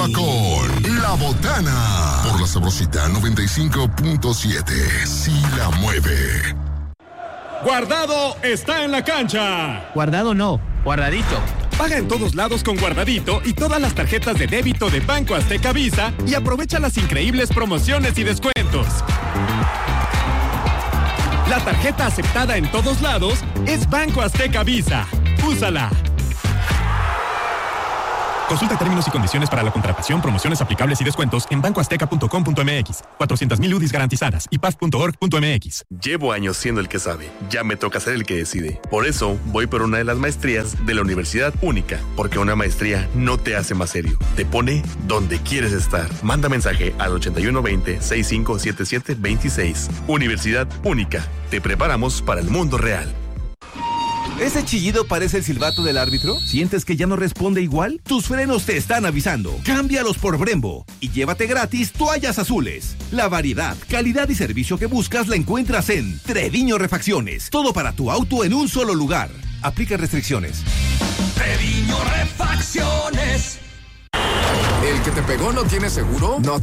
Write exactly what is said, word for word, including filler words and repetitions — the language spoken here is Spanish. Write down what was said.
Continúa con La Botana por la Sabrosita noventa y cinco punto siete. Sí la mueve. Guardado está en la cancha. Guardado no, guardadito. Paga en todos lados con Guardadito y todas las tarjetas de débito de Banco Azteca Visa y aprovecha las increíbles promociones y descuentos. La tarjeta aceptada en todos lados es Banco Azteca Visa. Úsala. Consulta términos y condiciones para la contratación, promociones aplicables y descuentos en banco azteca punto com punto m x. cuatrocientas mil U D Is garantizadas y p a f punto org punto m x. Llevo años siendo el que sabe. Ya me toca ser el que decide. Por eso voy por una de las maestrías de la Universidad Única. Porque una maestría no te hace más serio. Te pone donde quieres estar. Manda mensaje al ochenta y uno veinte, sesenta y cinco setenta y siete veintiséis. Universidad Única. Te preparamos para el mundo real. ¿Ese chillido parece el silbato del árbitro? ¿Sientes que ya no responde igual? Tus frenos te están avisando. Cámbialos por Brembo y llévate gratis toallas azules. La variedad, calidad y servicio que buscas la encuentras en Treviño Refacciones. Todo para tu auto en un solo lugar. Aplica restricciones. Treviño Refacciones. ¿El que te pegó no tiene seguro? No